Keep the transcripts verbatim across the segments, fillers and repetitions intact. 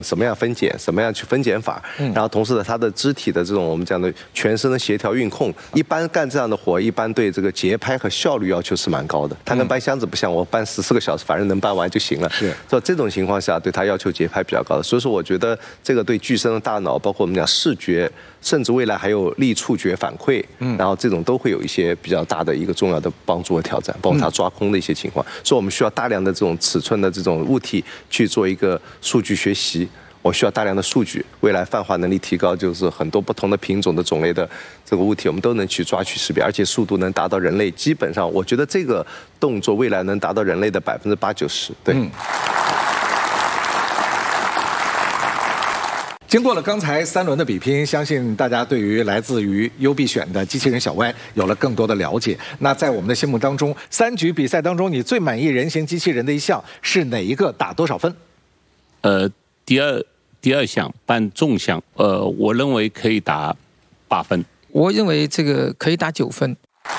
什么样分拣，什么样去分拣法，嗯、然后同时呢，它的肢体的这种我们讲的全身的协调运控，一般干这样的活，一般对这个节拍和效率要求是蛮高的。它跟搬箱子不像，我搬十四个小时，反正能搬完就行了。是，所以这种情况下，对它要求节拍比较高的。所以说，我觉得这个对具身的大脑，包括我们讲视觉，甚至未来还有力触觉反馈，嗯，然后这种都会有一些比较大的一个重要的帮助和挑战，包括它抓空的一些情况。所以我们需要大量的这种尺寸的这种物体去做一个数据学习。我需要大量的数据，未来泛化能力提高，就是很多不同的品种的种类的这个物体，我们都能去抓取识别，而且速度能达到人类基本上，我觉得这个动作未来能达到人类的百分之八九十。对。嗯经过了刚才三轮的比拼，相信大家对于来自于优必选的机器人小歪有了更多的了解。那在我们的心目当中，三局比赛当中，你最满意人形机器人的一项是哪一个？打多少分？ 呃，第二第二项搬重项，呃，我认为可以打八分。 我认为这个可以打九分。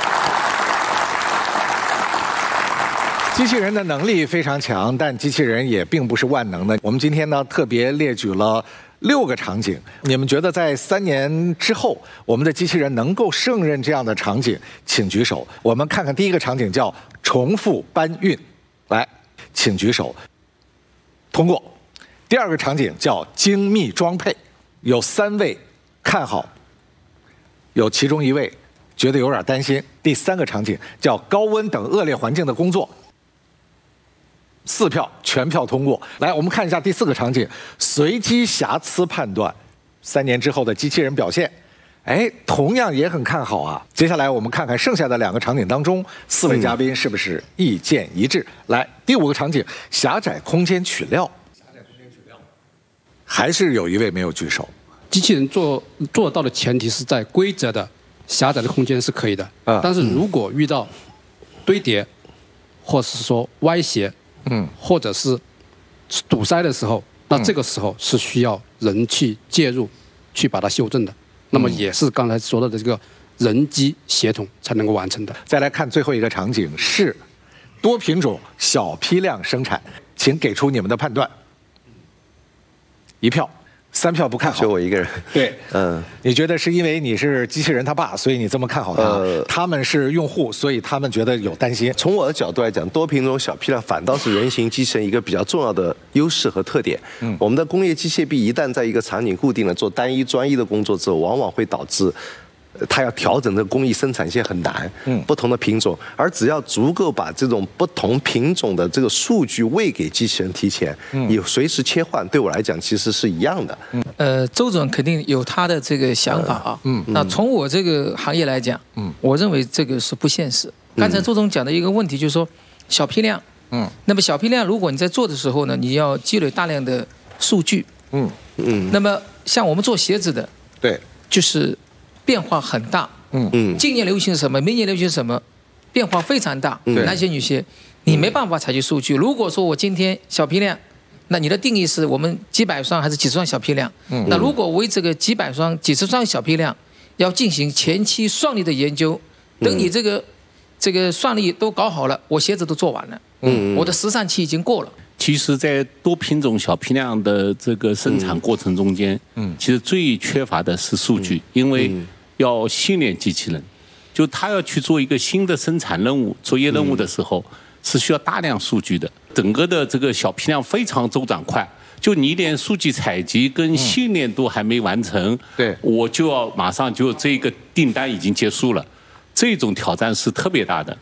机器人的能力非常强，但机器人也并不是万能的。我们今天呢特别列举了六个场景，你们觉得在三年之后，我们的机器人能够胜任这样的场景，请举手。我们看看第一个场景叫重复搬运，来，请举手。通过。第二个场景叫精密装配，有三位看好，有其中一位觉得有点担心。第三个场景叫高温等恶劣环境的工作，四票全票通过。来，我们看一下第四个场景，随机瑕疵判断，三年之后的机器人表现，哎，同样也很看好啊。接下来我们看看剩下的两个场景当中，四位嘉宾是不是意见一致？来，第五个场景，狭窄空间取料。还是有一位没有举手。 机器人做做到的前提是在规则的狭窄的空间是可以的，啊、但是如果遇到堆叠，或是说歪斜，嗯，或者是堵塞的时候，那这个时候是需要人去介入，去把它修正的。那么也是刚才说到的这个人机协同才能够完成的。 再来看最后一个场景是多品种小批量生产，请给出你们的判断。一票，三票不看好， 就我一个人。 对，嗯，你觉得是因为你是机器人他爸，所以你这么看好他？呃、他们是用户，所以他们觉得有担心。 从我的角度来讲，多品种小批量反倒是人形机器人一个比较重要的优势和特点。嗯，我们的工业机械臂一旦在一个场景固定了做单一专一的工作之后，往往会导致它要调整这个工艺生产线很难，嗯，不同的品种，而只要足够把这种不同品种的这个数据喂给机器人提前，嗯，有随时切换，对我来讲其实是一样的。 嗯，呃，周总肯定有他的这个想法啊，嗯，那从我这个行业来讲，嗯，我认为这个是不现实。刚才周总讲的一个问题就是说小批量，嗯，那么小批量如果你在做的时候呢，你要积累大量的数据，嗯嗯，那么像我们做鞋子的， 对， 就是变化很大，嗯嗯，今年流行什么，明年流行什么，变化非常大。嗯、男鞋女鞋，你没办法采集数据。如果说我今天小批量，那你的定义是我们几百双还是几十双小批量？嗯，那如果为这个几百双、几十双小批量要进行前期算力的研究，等你这个、嗯、这个算力都搞好了，我鞋子都做完了，嗯，我的时尚期已经过了。 其实，在多品种小批量的这个生产过程中间，嗯，其实最缺乏的是数据，因为要训练机器人，就他要去做一个新的生产任务、作业任务的时候，是需要大量数据的。整个的这个小批量非常周转快，就你连数据采集跟训练都还没完成，对，我就要马上就这个订单已经结束了，这种挑战是特别大的。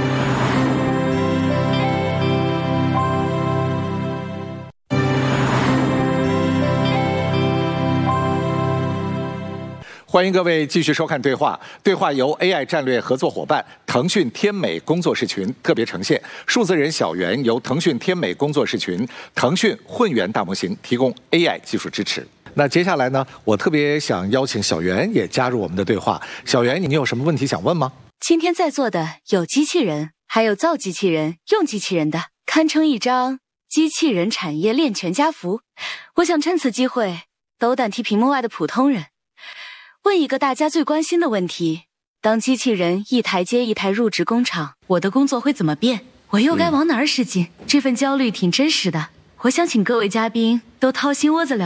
欢迎各位继续收看对话。对话由 A I 战略合作伙伴腾讯天美工作室群特别呈现，数字人小猿由腾讯天美工作室群、腾讯混元大模型提供 A I 技术支持。那接下来呢，我特别想邀请小袁也加入我们的对话。小袁，你有什么问题想问吗？ 今天在座的有机器人，还有造机器人、用机器人的，堪称一张机器人产业链全家福。我想趁此机会斗胆替屏幕外的普通人问一个大家最关心的问题：当机器人一台接一台入职工厂，我的工作会怎么变？我又该往哪儿使劲？嗯、这份焦虑挺真实的。 我想请各位嘉宾都掏心窝子聊。